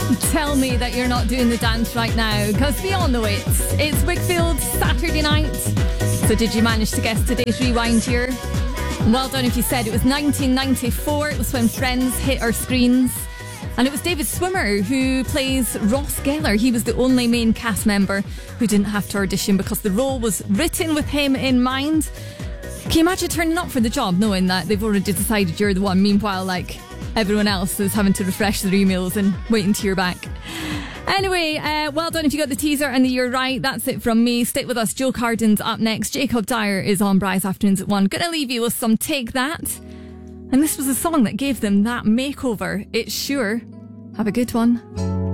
Tell me that you're not doing the dance right now, because we all know it. It's Wakefield Saturday night. So did you manage to guess today's rewind here? Well done if you said it was 1994. It was when Friends hit our screens. And it was David Swimmer who plays Ross Geller. He was the only main cast member who didn't have to audition because the role was written with him in mind. Can you imagine turning up for the job knowing that they've already decided you're the one? Meanwhile, like, everyone else is having to refresh their emails and waiting to hear back. Anyway, well done if you got the teaser and the year right. That's it from me. Stick with us. Joe Carden's up next. Jacob Dyer is on Bryce Afternoons at 1. Gonna leave you with some Take That. And this was a song that gave them that makeover. It's Sure. Have a good one.